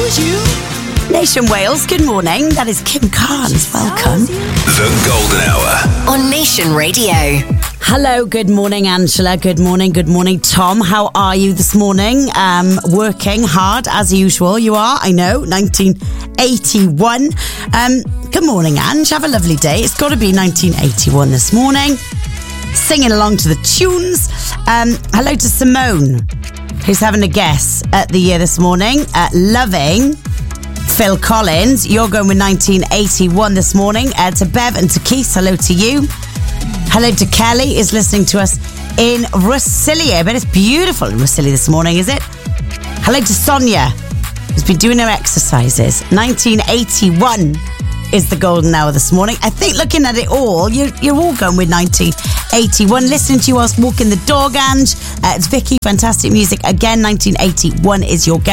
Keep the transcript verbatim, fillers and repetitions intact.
Nation Wales, good morning. That is Kim Carnes. Welcome. The Golden Hour on Nation Radio. Hello, good morning, Angela. Good morning, good morning, Tom. How are you this morning? Um, working hard as usual. You are, I know, nineteen eighty-one. Um, good morning, Ange. Have a lovely day. It's got to be nineteen eighty-one this morning. Singing along to the tunes. Um, hello to Simone, who's having a guess at the year this morning. Uh, loving Phil Collins. You're going with nineteen eighty-one this morning. Uh, to Bev and to Keith, hello to you. Hello to Kelly, is listening to us in Rosillia. But it's beautiful in Rosillia this morning, is it? Hello to Sonia, who's been doing her exercises. nineteen eighty-one is the golden hour this morning. I think looking at it all, you're, you're all going with nineteen eighty-one. Listening to you whilst walking the dog, Ange. Uh, it's Vicky, fantastic music. Again, nineteen eighty-one is your guess.